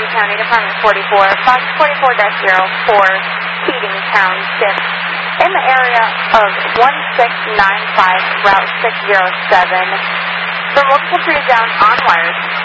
Ivy County Department 44, Fox 44-04, Keating Township, in the area of 1695 Route 607. For multiple trees down on wires,